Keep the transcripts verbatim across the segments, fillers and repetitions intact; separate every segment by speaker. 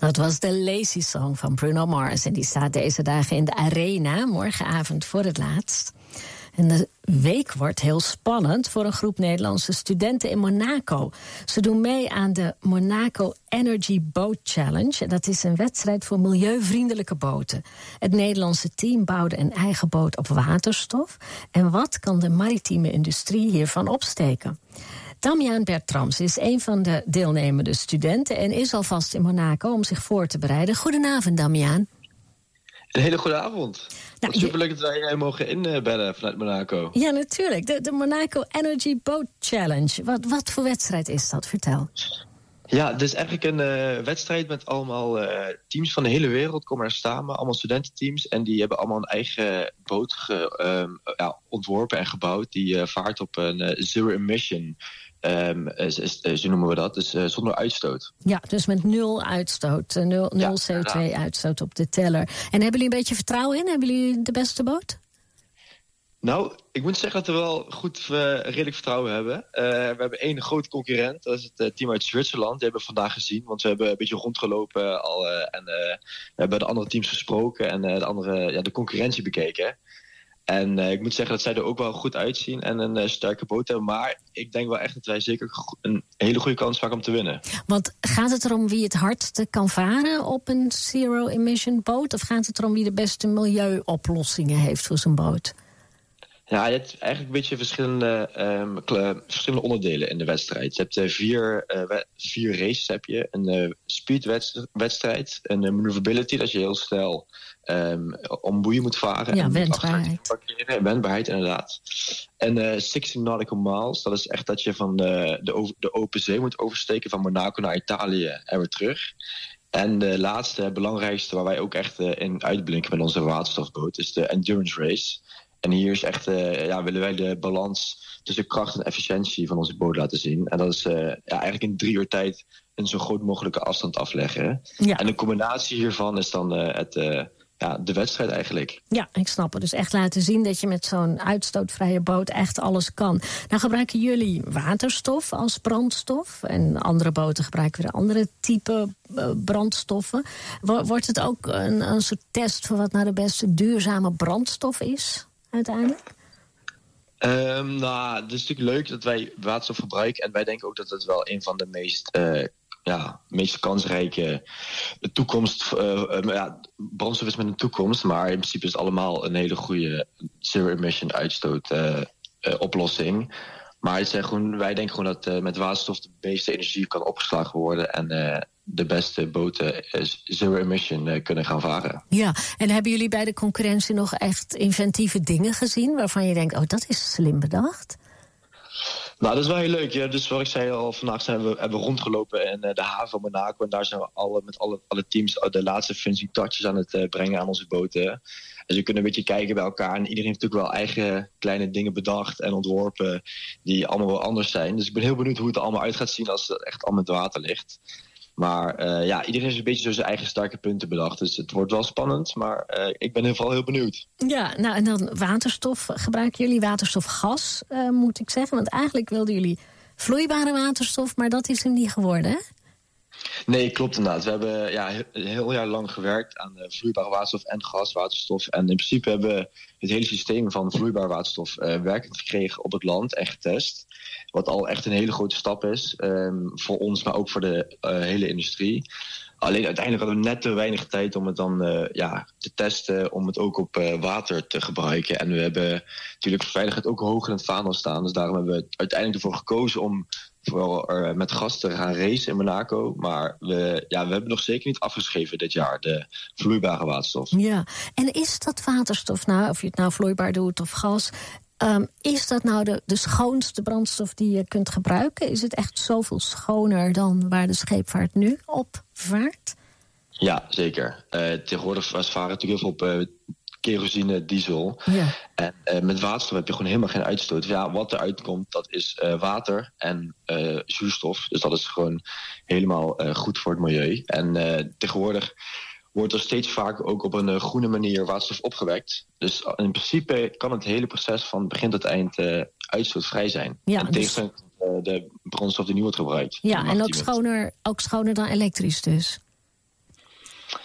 Speaker 1: Dat was de Lazy Song van Bruno Mars. En die staat deze dagen in de Arena, morgenavond voor het laatst. En de week wordt heel spannend voor een groep Nederlandse studenten in Monaco. Ze doen mee aan de Monaco Energy Boat Challenge. Dat is een wedstrijd voor milieuvriendelijke boten. Het Nederlandse team bouwde een eigen boot op waterstof. En wat kan de maritieme industrie hiervan opsteken? Damian Bertrams is een van de deelnemende studenten en is alvast in Monaco om zich voor te bereiden. Goedenavond, Damian.
Speaker 2: Een hele goede avond.
Speaker 1: Nou,
Speaker 2: Wat superleuk dat wij uh, mogen inbellen vanuit Monaco.
Speaker 1: Ja, natuurlijk. De, de Monaco Energy Boat Challenge. Wat, wat voor wedstrijd is dat? Vertel.
Speaker 2: Ja, het is eigenlijk een uh, wedstrijd met allemaal uh, teams van de hele wereld komen er samen. Allemaal studententeams. En die hebben allemaal een eigen boot ge, um, ja, ontworpen en gebouwd. Die uh, vaart op een uh, zero emission. Um, zo noemen we dat, dus uh, zonder uitstoot.
Speaker 1: Ja, dus met nul uitstoot, uh, nul, nul ja, C O twee uitstoot op de teller. En hebben jullie een beetje vertrouwen in? Hebben jullie de beste boot?
Speaker 2: Nou, ik moet zeggen dat we wel goed uh, redelijk vertrouwen hebben. Uh, we hebben één grote concurrent, dat is het uh, team uit Zwitserland. Die hebben we vandaag gezien, want we hebben een beetje rondgelopen al, uh, en uh, we hebben de andere teams gesproken en uh, de, andere, ja, de concurrentie bekeken. En uh, ik moet zeggen dat zij er ook wel goed uitzien en een uh, sterke boot hebben. Maar ik denk wel echt dat wij zeker een hele goede kans maken om te winnen. Want gaat het erom wie het hardste kan varen op een zero-emission boot? Of gaat het erom wie de beste milieuoplossingen heeft voor zijn boot? Ja, je hebt eigenlijk een beetje verschillende, um, kle- verschillende onderdelen in de wedstrijd. Je hebt uh, vier, uh, we- vier races. Heb je. Een uh, speedwedstrijd, een uh, maneuverability, dat je heel snel um, om boeien moet varen.
Speaker 1: Ja, wendbaarheid.
Speaker 2: Wendbaarheid, inderdaad. En uh, zestig nautical miles, dat is echt dat je van uh, de, over, de open zee moet oversteken van Monaco naar Italië en weer terug. En de laatste, belangrijkste, waar wij ook echt uh, in uitblinken met onze waterstofboot, is de endurance race. En hier is echt, uh, ja, willen wij de balans tussen kracht en efficiëntie van onze boot laten zien. En dat is uh, ja, eigenlijk in drie uur tijd een zo groot mogelijke afstand afleggen. Ja. En de combinatie hiervan is dan uh, het, uh, ja, de wedstrijd eigenlijk. Ja, ik snap het. Dus echt laten zien dat je met zo'n uitstootvrije boot echt alles kan. Nou gebruiken jullie waterstof als brandstof. En andere boten gebruiken weer andere type uh, brandstoffen. Wordt het ook een, een soort test voor wat nou de beste duurzame brandstof is? Uiteindelijk? Um, nou, het is natuurlijk leuk dat wij waterstof gebruiken. En wij denken ook dat het wel een van de meest, uh, ja, meest kansrijke toekomst... Uh, ja, brandstof is met een toekomst, maar in principe is het allemaal een hele goede zero-emission uitstoot uh, uh, oplossing. Maar het zijn gewoon, wij denken gewoon dat uh, met waterstof de meeste energie kan opgeslagen worden. En uh, de beste boten uh, zero-emission uh, kunnen gaan varen. Ja, en hebben jullie bij de concurrentie nog echt inventieve dingen gezien waarvan je denkt, oh, dat is slim bedacht? Nou, dat is wel heel leuk. Ja. Dus wat ik zei al, vandaag zijn we, hebben we rondgelopen in uh, de haven van Monaco. En daar zijn we alle, met alle, alle teams de laatste finishing touches aan het uh, brengen aan onze boten. Dus we kunnen een beetje kijken bij elkaar. En iedereen heeft natuurlijk wel eigen kleine dingen bedacht en ontworpen die allemaal wel anders zijn. Dus ik ben heel benieuwd hoe het er allemaal uit gaat zien als het echt allemaal met water ligt. Maar uh, ja, iedereen heeft een beetje zo zijn eigen sterke punten bedacht. Dus het wordt wel spannend, maar uh, ik ben in ieder geval heel benieuwd. Ja, nou en dan waterstof. Gebruiken jullie waterstofgas, uh, moet ik zeggen? Want eigenlijk wilden jullie vloeibare waterstof, maar dat is hem niet geworden, hè? Nee, klopt inderdaad. We hebben ja, een heel jaar lang gewerkt aan uh, vloeibare waterstof en gaswaterstof. En in principe hebben we het hele systeem van vloeibaar waterstof uh, werkend gekregen op het land en getest. Wat al echt een hele grote stap is um, voor ons, maar ook voor de uh, hele industrie. Alleen uiteindelijk hadden we net te weinig tijd om het dan uh, ja, te testen, om het ook op uh, water te gebruiken. En we hebben natuurlijk voor veiligheid ook hoog in het vaandel staan. Dus daarom hebben we uiteindelijk ervoor gekozen om vooral uh, met gas te gaan racen in Monaco. Maar we, ja, we hebben nog zeker niet afgeschreven dit jaar, de vloeibare waterstof. Ja, en is dat waterstof nou, of je het nou vloeibaar doet of gas, Um, is dat nou de, de schoonste brandstof die je kunt gebruiken? Is het echt zoveel schoner dan waar de scheepvaart nu op vaart? Ja, zeker. Uh, tegenwoordig varen natuurlijk heel veel op uh, kerosine, diesel. Ja. En uh, met waterstof heb je gewoon helemaal geen uitstoot. Ja, wat eruit komt, dat is uh, water en uh, zuurstof. Dus dat is gewoon helemaal uh, goed voor het milieu. En uh, tegenwoordig wordt er steeds vaker ook op een uh, groene manier waterstof opgewekt. Dus in principe kan het hele proces van begin tot eind uh, uitstootvrij zijn. Ja, en dus tegen uh, de brandstof die nu wordt gebruikt. Ja, en ook schoner, ook schoner dan elektrisch dus.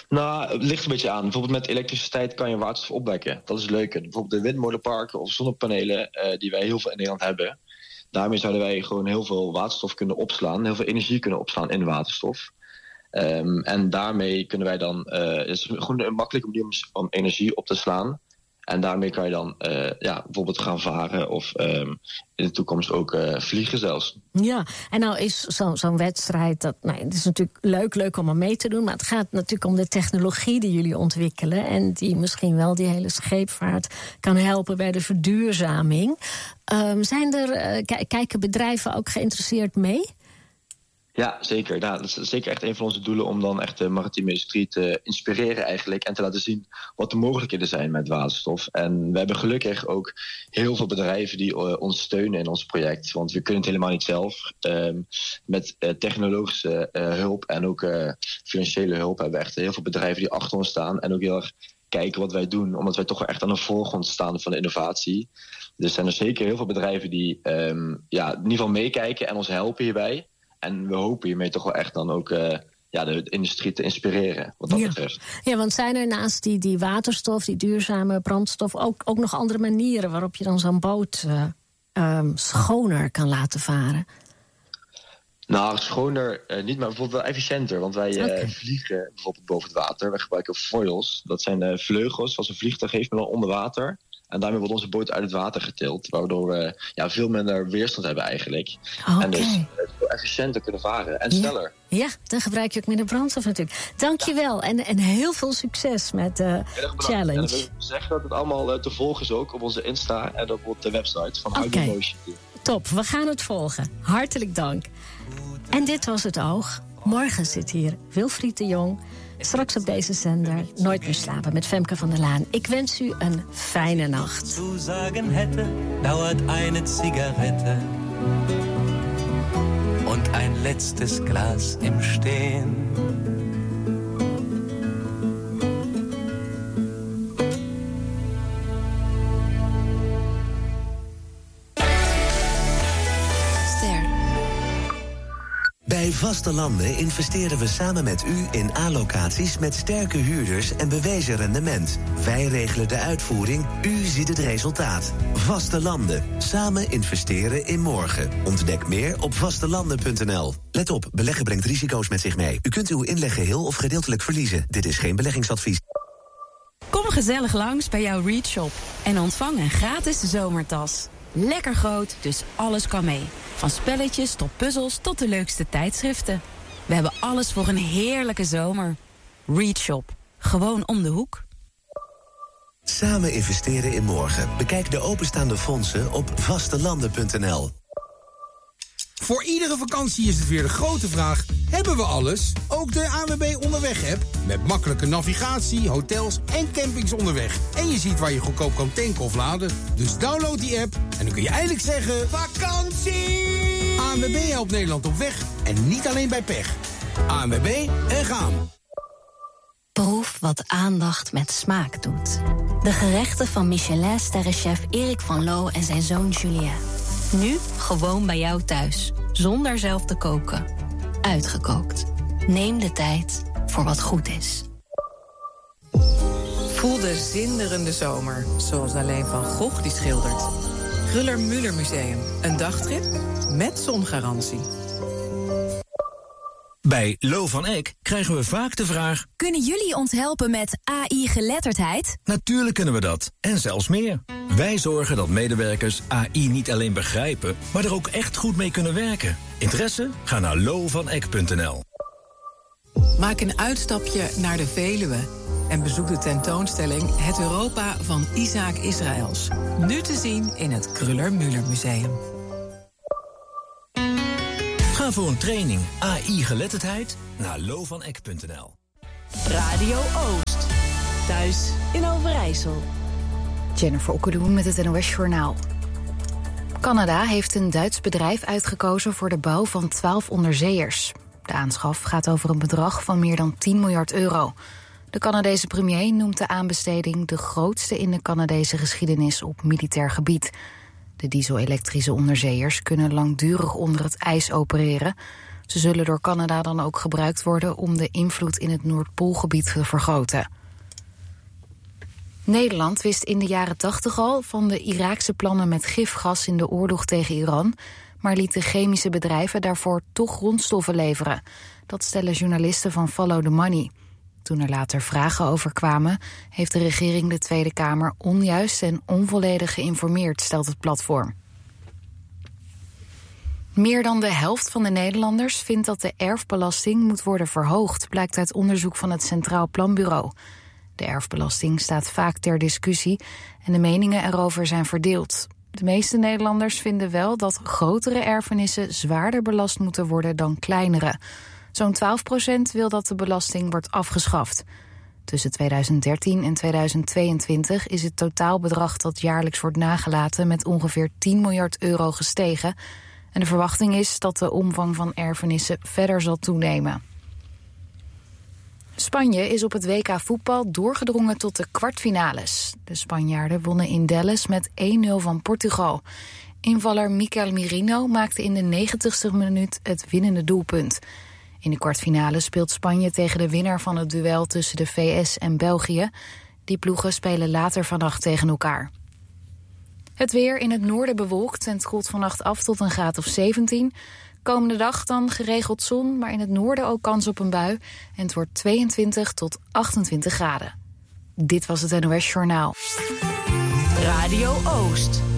Speaker 2: Nou, het ligt een beetje aan. Bijvoorbeeld met elektriciteit kan je waterstof opwekken. Dat is leuk. Bijvoorbeeld de windmolenparken of zonnepanelen uh, die wij heel veel in Nederland hebben. Daarmee zouden wij gewoon heel veel waterstof kunnen opslaan. Heel veel energie kunnen opslaan in waterstof. Um, en daarmee kunnen wij dan... Uh, het is gewoon een makkelijke manier om, om energie op te slaan. En daarmee kan je dan uh, ja, bijvoorbeeld gaan varen of um, in de toekomst ook uh, vliegen zelfs.
Speaker 1: Ja, en nou is zo, zo'n wedstrijd, dat, nou, het is natuurlijk leuk, leuk om er mee te doen, maar het gaat natuurlijk om de technologie die jullie ontwikkelen en die misschien wel die hele scheepvaart kan helpen bij de verduurzaming. Um, zijn er, uh, k- kijken bedrijven ook geïnteresseerd mee?
Speaker 2: Ja, zeker. Nou, dat is zeker echt een van onze doelen om dan echt de maritieme industrie te inspireren eigenlijk en te laten zien wat de mogelijkheden zijn met waterstof. En we hebben gelukkig ook heel veel bedrijven die uh, ons steunen in ons project, want we kunnen het helemaal niet zelf. Um, met uh, technologische uh, hulp en ook uh, financiële hulp hebben we echt heel veel bedrijven die achter ons staan en ook heel erg kijken wat wij doen, omdat wij toch wel echt aan de voorgrond staan van de innovatie. Dus zijn er zeker heel veel bedrijven die um, ja, in ieder geval meekijken en ons helpen hierbij. En we hopen hiermee toch wel echt dan ook uh, ja, de industrie te inspireren, wat dat
Speaker 1: ja.
Speaker 2: betreft.
Speaker 1: Ja, want zijn er naast die, die waterstof, die duurzame brandstof, ook, ook nog andere manieren waarop je dan zo'n boot uh, um, schoner kan laten varen?
Speaker 2: Nou, schoner uh, niet, maar bijvoorbeeld wel efficiënter. Want wij uh, okay. vliegen bijvoorbeeld boven het water. Wij gebruiken foils. Dat zijn uh, vleugels, zoals een vliegtuig heeft, maar dan onder water. En daarmee wordt onze boot uit het water getild. Waardoor we ja, veel minder weerstand hebben eigenlijk.
Speaker 1: Okay.
Speaker 2: En dus uh, veel efficiënter kunnen varen. En sneller.
Speaker 1: Ja, ja, dan gebruik je ook minder brandstof natuurlijk. Dankjewel. Ja. En, en heel veel succes met de challenge. En
Speaker 2: we zeggen dat het allemaal uh, te volgen is ook op onze Insta en op de website van
Speaker 1: Oké.
Speaker 2: Okay.
Speaker 1: Top, we gaan het volgen. Hartelijk dank. En dit was Het Oog. Morgen zit hier Wilfried de Jong. Straks op deze zender Nooit meer slapen met Femke van der Laan. Ik wens u een fijne nacht.
Speaker 3: Zu sagen hätte, dauert eine Zigarette und ein letztes Glas im Stehen.
Speaker 4: Bij Vaste Landen investeren we samen met u in A-locaties met sterke huurders en bewezen rendement. Wij regelen de uitvoering, u ziet het resultaat. Vaste Landen. Samen investeren in morgen. Ontdek meer op vastelanden punt n l. Let op, beleggen brengt risico's met zich mee. U kunt uw inleg geheel of gedeeltelijk verliezen. Dit is geen beleggingsadvies.
Speaker 5: Kom gezellig langs bij jouw Read Shop en ontvang een gratis zomertas. Lekker groot, dus alles kan mee. Van spelletjes tot puzzels tot de leukste tijdschriften. We hebben alles voor een heerlijke zomer. Read Shop. Gewoon om de hoek.
Speaker 4: Samen investeren in morgen. Bekijk de openstaande fondsen op vastelanden punt n l.
Speaker 6: Voor iedere vakantie is het weer de grote vraag: hebben we alles? Ook de A N W B Onderweg-app. Met makkelijke navigatie, hotels en campings onderweg. En je ziet waar je goedkoop kan tanken of laden. Dus download die app en dan kun je eindelijk zeggen: vakantie! A N W B helpt Nederland op weg en niet alleen bij pech. A N W B en gaan.
Speaker 7: Proef wat aandacht met smaak doet. De gerechten van Michelin-sterrenchef Erik van Loo en zijn zoon Julien. Nu gewoon bij jou thuis, zonder zelf te koken. Uitgekookt. Neem de tijd voor wat goed is.
Speaker 8: Voel de zinderende zomer, zoals alleen Van Gogh die schildert. Kruller-Müller Museum, een dagtrip met zongarantie.
Speaker 9: Bij Lo van Eck krijgen we vaak de vraag:
Speaker 10: kunnen jullie ons helpen met A I-geletterdheid?
Speaker 9: Natuurlijk kunnen we dat, en zelfs meer. Wij zorgen dat medewerkers A I niet alleen begrijpen, maar er ook echt goed mee kunnen werken. Interesse? Ga naar lo van eck punt n l.
Speaker 8: Maak een uitstapje naar de Veluwe en bezoek de tentoonstelling Het Europa van Isaac Israëls. Nu te zien in het Kruller-Müller Museum.
Speaker 9: Ga voor een training A I-geletterdheid naar lo van eck punt n l.
Speaker 11: Radio Oost. Thuis in Overijssel.
Speaker 12: Jennifer Okkedoen met het N O S Journaal. Canada heeft een Duits bedrijf uitgekozen voor de bouw van twaalf onderzeeërs. De aanschaf gaat over een bedrag van meer dan tien miljard euro. De Canadese premier noemt de aanbesteding de grootste in de Canadese geschiedenis op militair gebied. De diesel-elektrische onderzeeërs kunnen langdurig onder het ijs opereren. Ze zullen door Canada dan ook gebruikt worden om de invloed in het Noordpoolgebied te vergroten. Nederland wist in de jaren tachtig al van de Iraakse plannen met gifgas in de oorlog tegen Iran, maar liet de chemische bedrijven daarvoor toch grondstoffen leveren. Dat stellen journalisten van Follow the Money. Toen er later vragen over kwamen, heeft de regering de Tweede Kamer onjuist en onvolledig geïnformeerd, stelt het platform. Meer dan de helft van de Nederlanders vindt dat de erfbelasting moet worden verhoogd, blijkt uit onderzoek van het Centraal Planbureau. De erfbelasting staat vaak ter discussie en de meningen erover zijn verdeeld. De meeste Nederlanders vinden wel dat grotere erfenissen zwaarder belast moeten worden dan kleinere. Zo'n twaalf procent wil dat de belasting wordt afgeschaft. Tussen tweeduizend dertien en tweeduizend tweeëntwintig is het totaalbedrag dat jaarlijks wordt nagelaten met ongeveer tien miljard euro gestegen. En de verwachting is dat de omvang van erfenissen verder zal toenemen. Spanje is op het W K voetbal doorgedrongen tot de kwartfinales. De Spanjaarden wonnen in Dallas met één nul van Portugal. Invaller Mikel Merino maakte in de negentigste minuut het winnende doelpunt. In de kwartfinale speelt Spanje tegen de winnaar van het duel tussen de V S en België. Die ploegen spelen later vannacht tegen elkaar. Het weer in het noorden bewolkt en het koelt vannacht af tot een graad of zeventien. Komende dag dan geregeld zon, maar in het noorden ook kans op een bui. En het wordt tweeëntwintig tot achtentwintig graden. Dit was het N O S Journaal.
Speaker 11: Radio Oost.